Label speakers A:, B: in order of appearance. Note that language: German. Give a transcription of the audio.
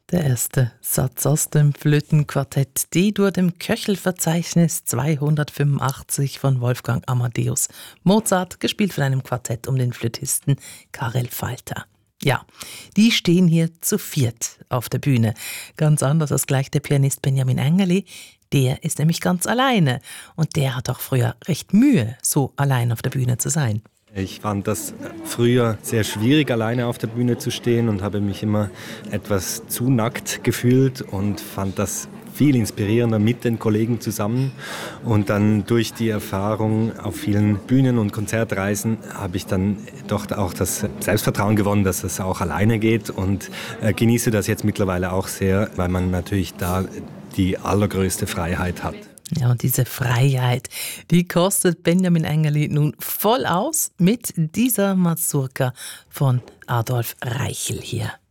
A: Der erste Satz aus dem Flötenquartett D-Dur, dem Köchelverzeichnis 285 von Wolfgang Amadeus Mozart, gespielt von einem Quartett um den Flötisten Karel Falter. Ja, die stehen hier zu viert auf der Bühne. Ganz anders als gleich der Pianist Benjamin Engerli. Der ist nämlich ganz alleine und der hat auch früher recht Mühe, so allein auf der Bühne zu sein.
B: Ich fand das früher sehr schwierig, alleine auf der Bühne zu stehen und habe mich immer etwas zu nackt gefühlt und fand das viel inspirierender mit den Kollegen zusammen. Und dann durch die Erfahrung auf vielen Bühnen und Konzertreisen habe ich dann doch auch das Selbstvertrauen gewonnen, dass es auch alleine geht und genieße das jetzt mittlerweile auch sehr, weil man natürlich da die allergrößte Freiheit hat.
A: Ja, und diese Freiheit, die kostet Benjamin Engerli nun voll aus mit dieser Mazurka von Adolf Reichel hier.